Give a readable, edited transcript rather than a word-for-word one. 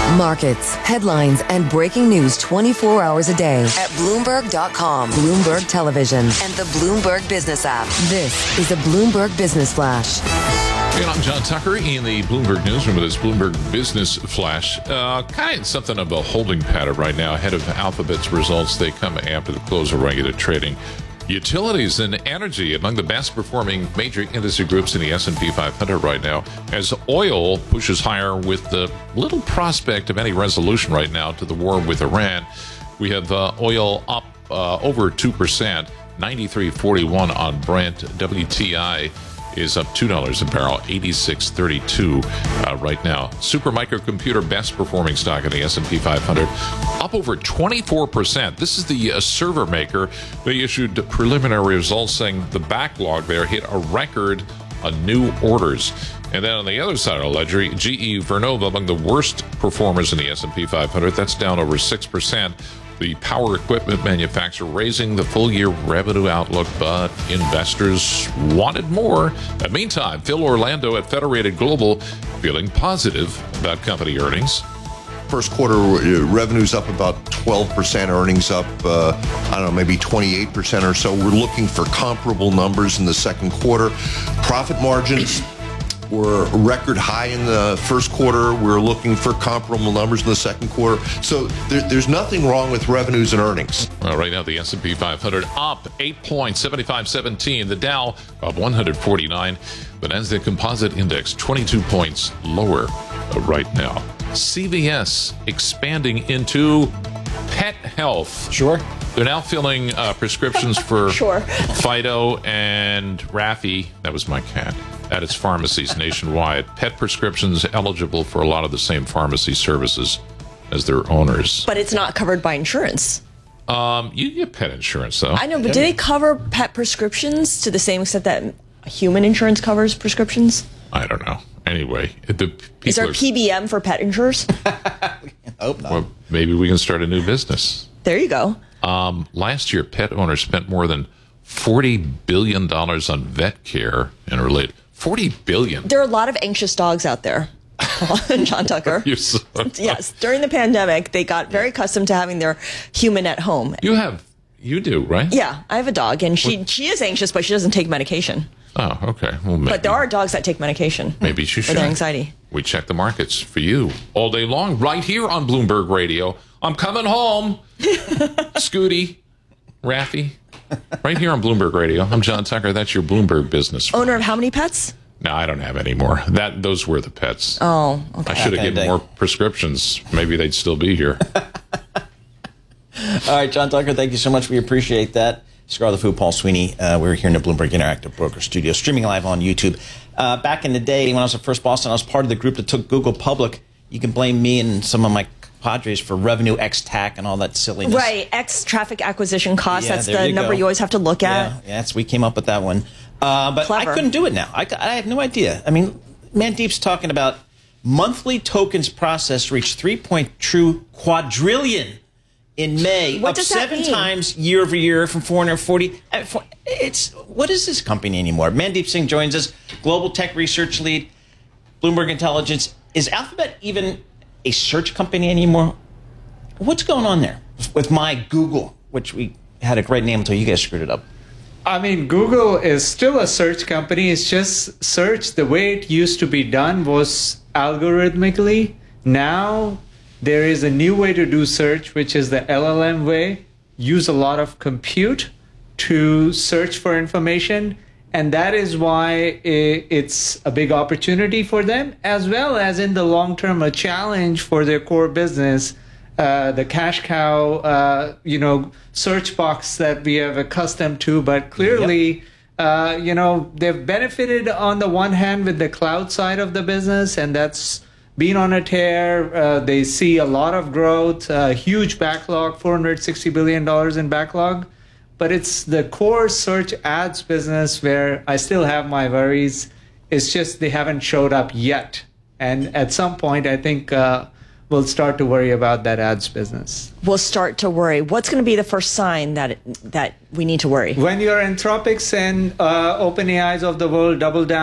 Markets, headlines, and breaking news 24 hours a day at Bloomberg.com, Bloomberg Television, and the Bloomberg Business app. This is the Bloomberg Business Flash. And I'm John Tucker in the Bloomberg Newsroom with this Bloomberg Business Flash. Kind of something of a holding pattern right now ahead of Alphabet's results. They come after the close of regular trading. Utilities and energy among the best performing major industry groups in the S&P 500 right now, as oil pushes higher with the little prospect of any resolution right now to the war with Iran. We have oil up over 2%, 93.41 on Brent. WTI is up $2 a barrel, 86.32 right now. Supermicro best performing stock in the S&P 500, up over 24%. This is the server maker. They issued preliminary results saying the backlog there hit a record on new orders. And then on the other side of the ledger, GE Vernova among the worst performers in the S&P 500. That's down over 6%. The power equipment manufacturer raising the full-year revenue outlook, but investors wanted more. In the meantime, Phil Orlando at Federated Global feeling positive about company earnings. First quarter revenue's up about 12%, earnings up, maybe 28% or so. We're looking for comparable numbers in the second quarter. Profit margins were record high in the first quarter. We're looking for comparable numbers in the second quarter. So there's nothing wrong with revenues and earnings. Well, right now, the S&P 500 up 8 points, 75.17. The Dow up 149. The Nasdaq Composite Index 22 points lower right now. CVS expanding into pet health. Sure. They're now filling prescriptions for Sure. Fido and Raffi, that was my cat, at its pharmacies nationwide. Pet prescriptions eligible for a lot of the same pharmacy services as their owners. But it's not covered by insurance. You get pet insurance, though. I know, but do they cover pet prescriptions to the same extent that human insurance covers prescriptions? I don't know. Anyway, is there a PBM for pet insurers? I hope not. Well, maybe we can start a new business. There you go. Last year, pet owners spent more than $40 billion on vet care and related. $40 billion. There are a lot of anxious dogs out there, John Tucker. Yes, during the pandemic, they got very accustomed to having their human at home. You do, right? Yeah, I have a dog, and she is anxious, but she doesn't take medication. Oh, okay. Well, maybe, but there are dogs that take medication. Maybe she should. For their anxiety. We check the markets for you all day long, right here on Bloomberg Radio. I'm coming home. Scooty, Raffi, right here on Bloomberg Radio. I'm John Tucker. That's your Bloomberg Business. Owner of how many pets? No, I don't have any more. Those were the pets. Oh, okay. I should have given more prescriptions. Maybe they'd still be here. All right, John Tucker, thank you so much. We appreciate that. Cigar the Food, Paul Sweeney. We're here in the Bloomberg Interactive Broker Studio, streaming live on YouTube. Back in the day, when I was at First Boston, I was part of the group that took Google public. You can blame me and some of my Padres for revenue ex TAC and all that silliness. Right, ex traffic acquisition cost. Yeah, that's the number you always have to look at. Yeah, we came up with that one. But Clever. I couldn't do it now. I have no idea. I mean, Mandeep's talking about monthly tokens processed reached 3.2 quadrillion in May, what up does that 7 mean? times year over year from 440. What is this company anymore? Mandeep Singh joins us, global tech research lead, Bloomberg Intelligence. Is Alphabet even a search company anymore? What's going on there with my Google, which we had a great name until you guys screwed it up? I mean, Google is still a search company. It's just search. The way it used to be done was algorithmically. Now there is a new way to do search, which is the LLM way. Use a lot of compute to search for information. And that is why it's a big opportunity for them, as well as in the long term, a challenge for their core business, the cash cow, search box that we have accustomed to. But clearly, they've benefited on the one hand with the cloud side of the business, and that's been on a tear. They see a lot of growth, huge backlog, $460 billion in backlog. But it's the core search ads business where I still have my worries. It's just they haven't showed up yet. And at some point, I think we'll start to worry about that ads business. We'll start to worry. What's going to be the first sign that we need to worry? When your Anthropics and OpenAIs of the world double down